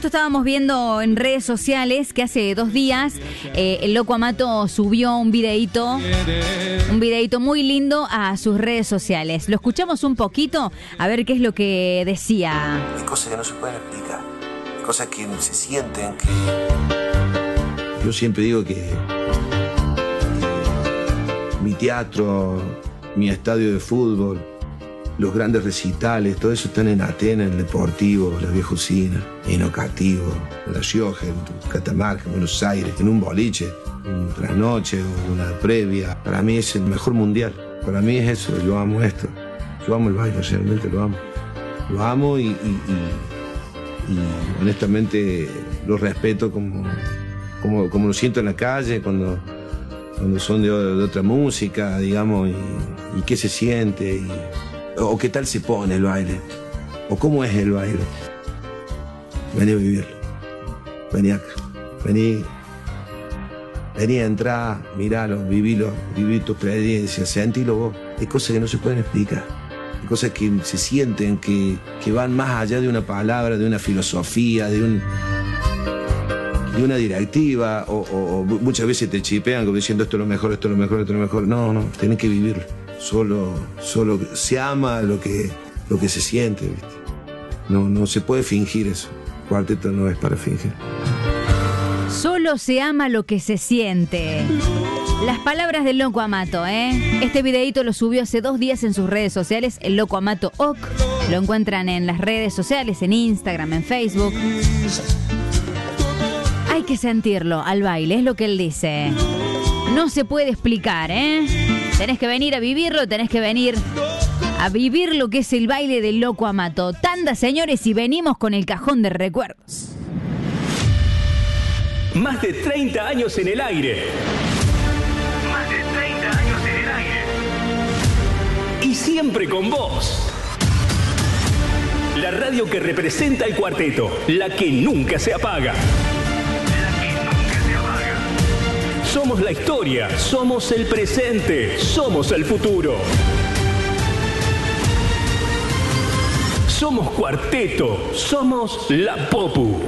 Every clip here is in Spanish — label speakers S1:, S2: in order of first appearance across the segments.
S1: Justo estábamos viendo en redes sociales que hace 2 días el Loco Amato subió un videíto muy lindo a sus redes sociales. Lo escuchamos un poquito a ver qué es lo que decía.
S2: Hay cosas que no se pueden explicar, hay cosas que se sienten, que... Yo siempre digo que mi teatro, mi estadio de fútbol, los grandes recitales, todo eso están en Atenas, en el Deportivo, la Vieja Usina, en Ocativo, en La Rioja, en Catamarca, en Buenos Aires, en un boliche, en trasnoche, una previa. Para mí es el mejor mundial. Para mí es eso, yo amo esto. Yo amo el baile, realmente lo amo. Lo amo y honestamente lo respeto como lo siento en la calle, cuando son de otra música, digamos, y qué se siente, o qué tal se pone el baile, o cómo es el baile. Vení a vivirlo, vení acá, vení a entrar, miralo, viví tu experiencia, sentilo vos. Hay cosas que no se pueden explicar, hay cosas que se sienten, que van más allá de una palabra, de una filosofía, de una directiva, o muchas veces te chipean como diciendo esto es lo mejor, esto es lo mejor, esto es lo mejor. No, tenés que vivirlo. Solo se ama lo que se siente, ¿viste? No se puede fingir eso. Cuarteto no es para fingir.
S1: Solo se ama lo que se siente. Las palabras del Loco Amato, ¿eh? Este videíto lo subió hace 2 días en sus redes sociales, el Loco Amato OC. Lo encuentran en las redes sociales, en Instagram, en Facebook. Hay que sentirlo al baile, es lo que él dice. No se puede explicar, ¿eh? Tenés que venir a vivirlo, tenés que venir a vivir lo que es el baile del Loco Amato. Tanda, señores, y venimos con el cajón de recuerdos.
S3: Más de 30 años en el aire. Más de 30 años en el aire. Y siempre con vos. La radio que representa el cuarteto, la que nunca se apaga. Somos la historia, somos el presente, somos el futuro. Somos Cuarteto, somos La Popu.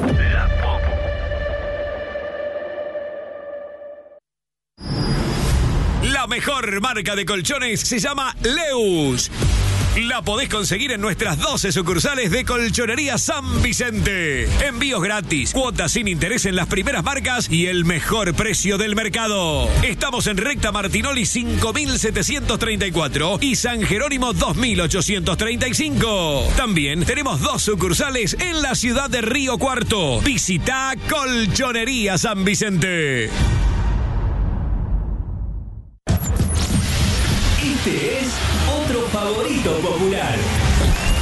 S4: La mejor marca de colchones se llama Leus. La podés conseguir en nuestras 12 sucursales de Colchonería San Vicente. Envíos gratis, cuotas sin interés en las primeras marcas y el mejor precio del mercado. Estamos en Recta Martinoli 5734 y San Jerónimo 2835. También tenemos 2 sucursales en la ciudad de Río Cuarto. Visita Colchonería San Vicente.
S3: Este es otro favorito popular.